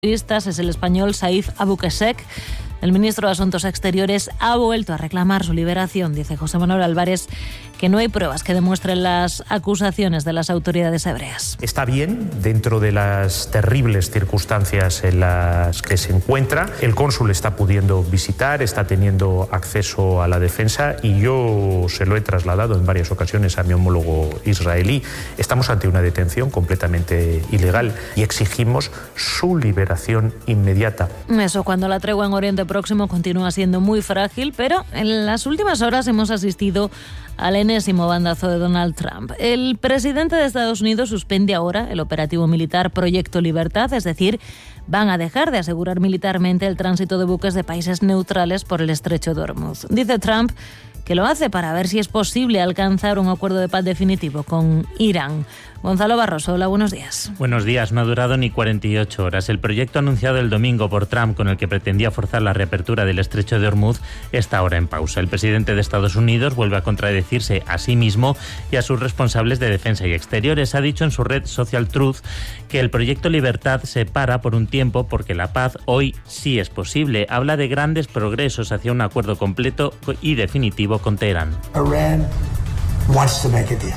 Es el español Saif Aboukhashek. El ministro de Asuntos Exteriores ha vuelto a reclamar su liberación. Dice José Manuel Álvarez que no hay pruebas que demuestren las acusaciones de las autoridades hebreas. Está bien dentro de las terribles circunstancias en las que se encuentra. El cónsul está pudiendo visitar, está teniendo acceso a la defensa y yo se lo he trasladado en varias ocasiones a mi homólogo israelí. Estamos ante una detención completamente ilegal y exigimos su liberación inmediata. Eso cuando la tregua en Oriente Próximo continúa siendo muy frágil, pero en las últimas horas hemos asistido al enésimo bandazo de Donald Trump. El presidente de Estados Unidos suspende ahora el operativo militar Proyecto Libertad, es decir, van a dejar de asegurar militarmente el tránsito de buques de países neutrales por el estrecho de Hormuz. Dice Trump que lo hace para ver si es posible alcanzar un acuerdo de paz definitivo con Irán. Gonzalo Barroso, hola, buenos días. Buenos días, no ha durado ni 48 horas. El proyecto anunciado el domingo por Trump, con el que pretendía forzar la reapertura del estrecho de Hormuz, está ahora en pausa. El presidente de Estados Unidos vuelve a contradecirse a sí mismo y a sus responsables de defensa y exteriores. Ha dicho en su red Social Truth que el proyecto Libertad se para por un tiempo porque la paz hoy sí es posible. Habla de grandes progresos hacia un acuerdo completo y definitivo con Teherán. Iran wants to make a deal.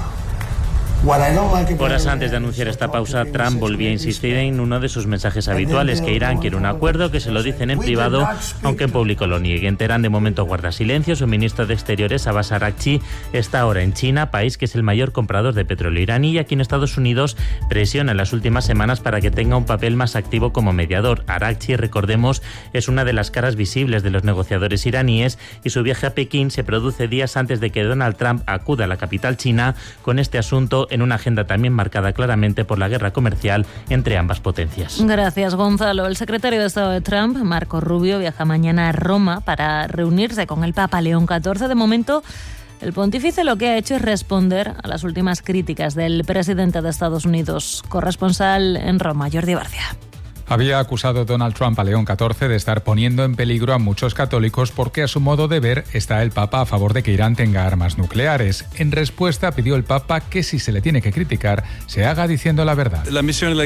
Horas antes de anunciar esta pausa, Trump volvía a insistir en uno de sus mensajes habituales, que Irán quiere un acuerdo, que se lo dicen en privado, aunque en público lo nieguen. Teherán de momento guarda silencio. Su ministro de Exteriores, Abbas Araghchi, está ahora en China, país que es el mayor comprador de petróleo iraní, y aquí en Estados Unidos presiona en las últimas semanas para que tenga un papel más activo como mediador. Araghchi, recordemos, es una de las caras visibles de los negociadores iraníes y su viaje a Pekín se produce días antes de que Donald Trump acuda a la capital china con este asunto en una agenda también marcada claramente por la guerra comercial entre ambas potencias. Gracias, Gonzalo. El secretario de Estado de Trump, Marco Rubio, viaja mañana a Roma para reunirse con el Papa León XIV. De momento, el pontífice lo que ha hecho es responder a las últimas críticas del presidente de Estados Unidos. Corresponsal en Roma, Jordi Barcia. Había acusado Donald Trump a León XIV de estar poniendo en peligro a muchos católicos porque, a su modo de ver, está el Papa a favor de que Irán tenga armas nucleares. En respuesta, pidió el Papa que, si se le tiene que criticar, se haga diciendo la verdad. La misión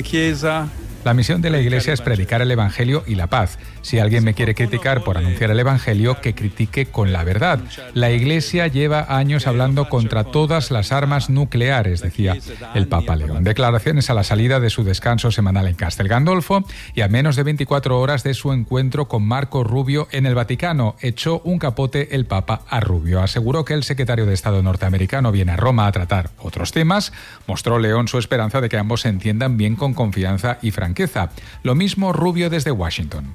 de la Iglesia es predicar el Evangelio y la paz. Si alguien me quiere criticar por anunciar el Evangelio, que critique con la verdad. La Iglesia lleva años hablando contra todas las armas nucleares, decía el Papa León. Declaraciones a la salida de su descanso semanal en Castel Gandolfo y a menos de 24 horas de su encuentro con Marco Rubio en el Vaticano. Echó un capote el Papa a Rubio. Aseguró que el secretario de Estado norteamericano viene a Roma a tratar otros temas. Mostró León su esperanza de que ambos se entiendan bien con confianza y franqueza. Lo mismo Rubio desde Washington.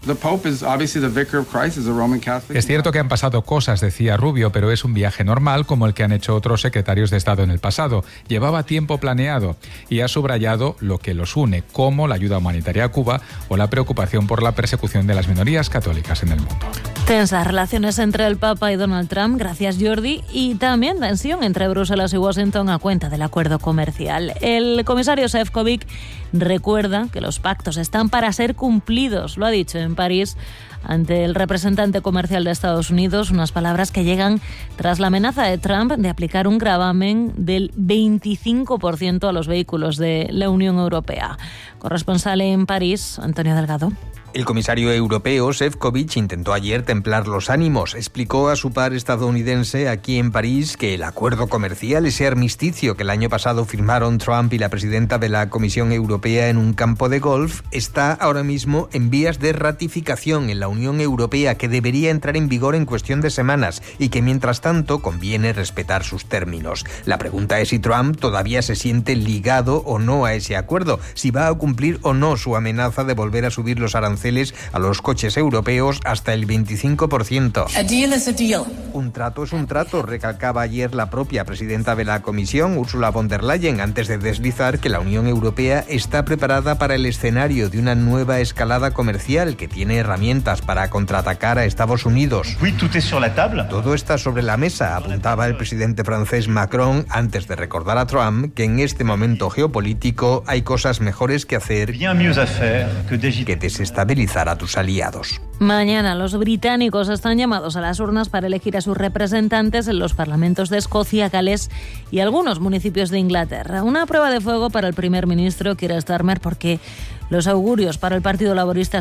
Es cierto que han pasado cosas, decía Rubio, pero es un viaje normal como el que han hecho otros secretarios de Estado en el pasado. Llevaba tiempo planeado y ha subrayado lo que los une, como la ayuda humanitaria a Cuba o la preocupación por la persecución de las minorías católicas en el mundo. Tensas relaciones entre el Papa y Donald Trump, gracias Jordi, y también tensión entre Bruselas y Washington a cuenta del acuerdo comercial. El comisario Šefčovič recuerda que los pactos están para ser cumplidos, lo ha dicho en París ante el representante comercial de Estados Unidos, unas palabras que llegan tras la amenaza de Trump de aplicar un gravamen del 25% a los vehículos de la Unión Europea. Corresponsal en París, Antonio Delgado. El comisario europeo Šefčovič intentó ayer templar los ánimos. Explicó a su par estadounidense aquí en París que el acuerdo comercial, ese armisticio que el año pasado firmaron Trump y la presidenta de la Comisión Europea en un campo de golf, está ahora mismo en vías de ratificación en la Unión Europea, que debería entrar en vigor en cuestión de semanas y que mientras tanto conviene respetar sus términos. La pregunta es si Trump todavía se siente ligado o no a ese acuerdo, si va a cumplir o no su amenaza de volver a subir los aranceles a los coches europeos hasta el 25%. A deal is a deal. Un trato es un trato, recalcaba ayer la propia presidenta de la Comisión, Ursula von der Leyen, antes de deslizar que la Unión Europea está preparada para el escenario de una nueva escalada comercial que tiene herramientas para contraatacar a Estados Unidos. Todo está sobre la mesa, apuntaba el presidente francés Macron antes de recordar a Trump que en este momento geopolítico hay cosas mejores que hacer que desestabilizar a tus aliados. Mañana los británicos están llamados a las urnas para elegir a sus representantes en los parlamentos de Escocia, Gales y algunos municipios de Inglaterra. Una prueba de fuego para el primer ministro Keir Starmer, porque los augurios para el Partido Laborista